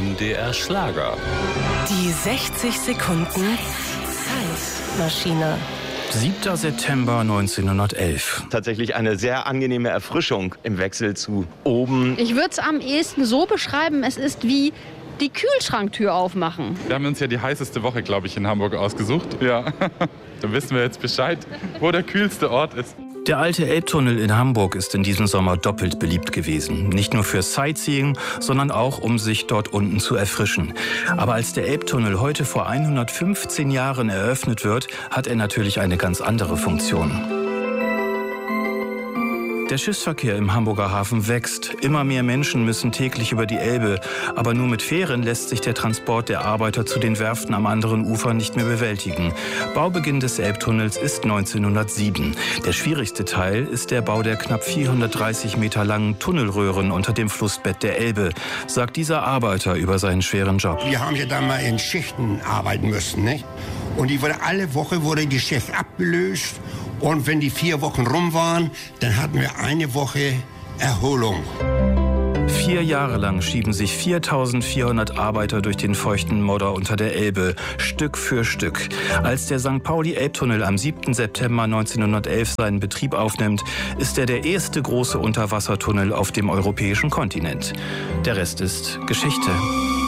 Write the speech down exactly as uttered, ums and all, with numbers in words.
M D R Schlager. Die sechzig Sekunden Zeitmaschine. siebter September neunzehnhundertelf. Tatsächlich eine sehr angenehme Erfrischung im Wechsel zu oben. Ich würde es am ehesten so beschreiben, es ist wie die Kühlschranktür aufmachen. Wir haben uns ja die heißeste Woche, glaube ich, in Hamburg ausgesucht. Ja, dann wissen wir jetzt Bescheid, wo der kühlste Ort ist. Der alte Elbtunnel in Hamburg ist in diesem Sommer doppelt beliebt gewesen. Nicht nur für Sightseeing, sondern auch, um sich dort unten zu erfrischen. Aber als der Elbtunnel heute vor hundertfünfzehn Jahren eröffnet wird, hat er natürlich eine ganz andere Funktion. Der Schiffsverkehr im Hamburger Hafen wächst. Immer mehr Menschen müssen täglich über die Elbe. Aber nur mit Fähren lässt sich der Transport der Arbeiter zu den Werften am anderen Ufer nicht mehr bewältigen. Baubeginn des Elbtunnels ist neunzehnhundertsieben. Der schwierigste Teil ist der Bau der knapp vierhundertdreißig Meter langen Tunnelröhren unter dem Flussbett der Elbe, sagt dieser Arbeiter über seinen schweren Job. Wir haben ja da mal in Schichten arbeiten müssen, nicht? Und die wurde, alle Woche wurde die Schicht abgelöst. Und wenn die vier Wochen rum waren, dann hatten wir eine Woche Erholung. Vier Jahre lang schieben sich viertausendvierhundert Arbeiter durch den feuchten Modder unter der Elbe, Stück für Stück. Als der Sankt Pauli-Elbtunnel am siebten September neunzehnhundertelf seinen Betrieb aufnimmt, ist er der erste große Unterwassertunnel auf dem europäischen Kontinent. Der Rest ist Geschichte.